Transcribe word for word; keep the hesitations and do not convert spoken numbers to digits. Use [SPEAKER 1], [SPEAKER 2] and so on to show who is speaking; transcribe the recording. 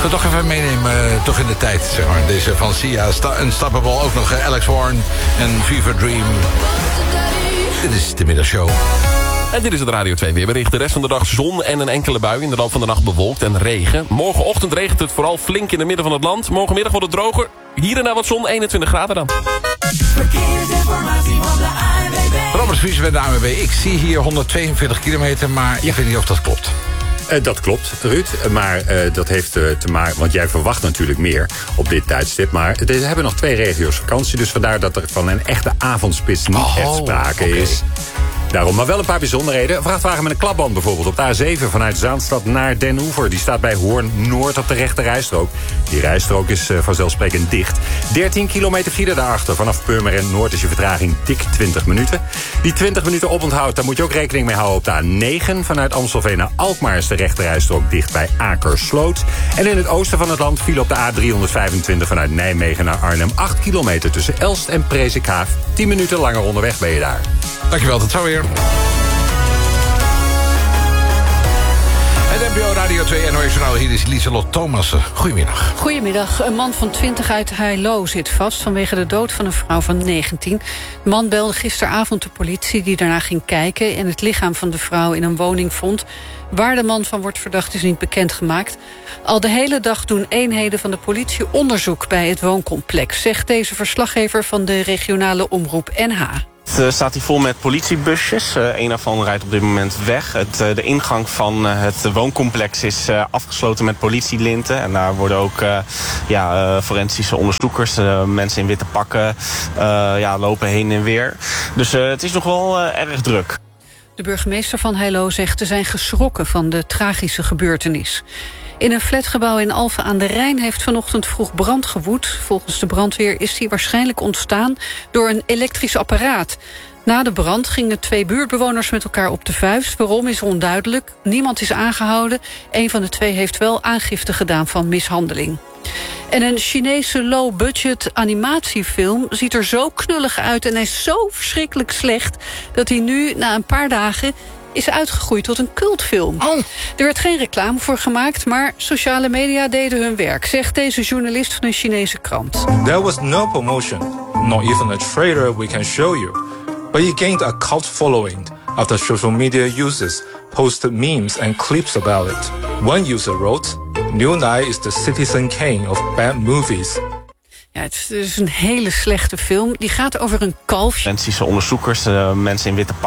[SPEAKER 1] ga toch even meenemen, uh, toch in de tijd, zeg maar. Deze van Sia, Sta- Unstoppable, ook nog uh, Alex Warren en Fever Dream. Dit is de middagshow.
[SPEAKER 2] En dit is het Radio twee weerbericht. De rest van de dag zon en een enkele bui. In de loop van de nacht bewolkt en regen. Morgenochtend regent het vooral flink in het midden van het land. Morgenmiddag wordt het droger. Hier en daar wat zon, eenentwintig graden dan.
[SPEAKER 3] Verkeersinformatie van de A N W B.
[SPEAKER 1] Robert Vries bij de A N W B. Ik zie hier honderdtweeënveertig kilometer, maar ik weet niet of dat klopt.
[SPEAKER 4] Uh, dat klopt, Ruud. Maar uh, dat heeft uh, te maken... Want jij verwacht natuurlijk meer op dit tijdstip. Maar we hebben nog twee regio's vakantie. Dus vandaar dat er van een echte avondspits niet
[SPEAKER 1] oh,
[SPEAKER 4] echt sprake
[SPEAKER 1] okay.
[SPEAKER 4] is. Daarom maar wel een paar bijzonderheden. Een vrachtwagen met een klapband bijvoorbeeld op de A zeven vanuit Zaanstad naar Den Oever. Die staat bij Hoorn-Noord op de rechte rijstrook. Die rijstrook is uh, vanzelfsprekend dicht. dertien kilometer file daarachter. Vanaf Purmerend Noord is je vertraging dik twintig minuten. Die twintig minuten oponthoud, daar moet je ook rekening mee houden op de A negen. Vanuit Amstelveen naar Alkmaar is de rechte rijstrook dicht bij Akersloot. En in het oosten van het land file op de A driehonderdvijfentwintig vanuit Nijmegen naar Arnhem. acht kilometer tussen Elst en Presikhaaf. tien minuten langer onderweg ben je daar.
[SPEAKER 1] Dankjewel, tot zo weer. Het N P O Radio twee N O S Journaal, hier is Lieselot Thomassen. Goedemiddag.
[SPEAKER 5] Goedemiddag. Een man van twintig uit Heilo zit vast vanwege de dood van een vrouw van negentien. De man belde gisteravond de politie die daarna ging kijken en het lichaam van de vrouw in een woning vond. Waar de man van wordt verdacht is niet bekendgemaakt. Al de hele dag doen eenheden van de politie onderzoek bij het wooncomplex, zegt deze verslaggever van de regionale omroep N H.
[SPEAKER 6] Het uh, staat hier vol met politiebusjes. Uh, een daarvan rijdt op dit moment weg. Het, uh, de ingang van uh, het wooncomplex is uh, afgesloten met politielinten. En daar worden ook uh, ja, uh, forensische onderzoekers, uh, mensen in witte pakken, uh, ja, lopen heen en weer. Dus uh, het is nog wel uh, erg druk.
[SPEAKER 5] De burgemeester van Heilo zegt te zijn geschrokken van de tragische gebeurtenis. In een flatgebouw in Alphen aan de Rijn heeft vanochtend vroeg brand gewoed. Volgens de brandweer is die waarschijnlijk ontstaan door een elektrisch apparaat. Na de brand gingen twee buurtbewoners met elkaar op de vuist. Waarom is onduidelijk. Niemand is aangehouden. Een van de twee heeft wel aangifte gedaan van mishandeling. En een Chinese low-budget animatiefilm ziet er zo knullig uit en hij is zo verschrikkelijk slecht dat hij nu na een paar dagen is uitgegroeid tot een cultfilm.
[SPEAKER 1] Oh.
[SPEAKER 5] Er werd geen reclame voor gemaakt, maar sociale media deden hun werk, zegt deze journalist van een Chinese krant.
[SPEAKER 7] There was no promotion, not even a trailer we can show you. But it gained a cult following after social media users posted memes and clips about it. One user wrote, Liu Nai is the Citizen Kane of bad movies.
[SPEAKER 5] Ja, het is dus een hele slechte film. Die gaat over een kalfje.
[SPEAKER 6] Forensische onderzoekers, uh, mensen in witte pakken.